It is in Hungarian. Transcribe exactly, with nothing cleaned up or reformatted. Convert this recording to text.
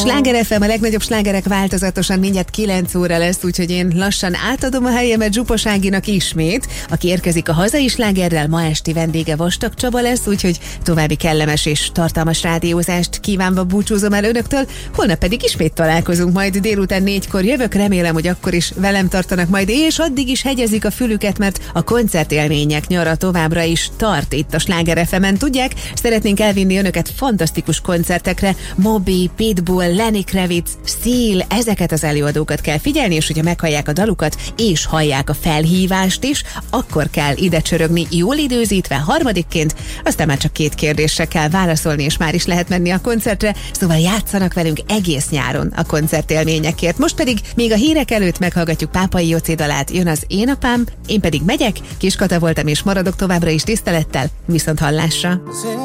Sláger ef em, a legnagyobb slágerek változatosan, mindjárt kilenc óra lesz, úgyhogy én lassan átadom a helyemet Zsupos Áginak ismét, aki érkezik a hazai slágerrel. Ma esti vendége Vastag Csaba lesz, úgyhogy további kellemes és tartalmas rádiózást kívánva búcsúzom el önöktől. Holnap pedig ismét találkozunk, majd délután négykor jövök, remélem, hogy akkor is velem tartanak majd, és addig is hegyezik a fülüket, mert a koncertélmények nyara továbbra is tart itt a Sláger ef emen. Tudják, szeretnénk elvinni önöket fantasztikus koncertekre. Moby, Pitbull, Lenny Kravitz, Seal, ezeket az előadókat kell figyelni, és hogyha meghallják a dalukat, és hallják a felhívást is, akkor kell ide csörögni jól időzítve, harmadikként, aztán már csak két kérdésre kell válaszolni, és már is lehet menni a koncertre, szóval játszanak velünk egész nyáron a koncertélményekért. Most pedig még a hírek előtt meghallgatjuk Pápai Jóci dalát, jön az Én apám, én pedig megyek, Kis Kata voltam és maradok továbbra is tisztelettel, viszont hallásra.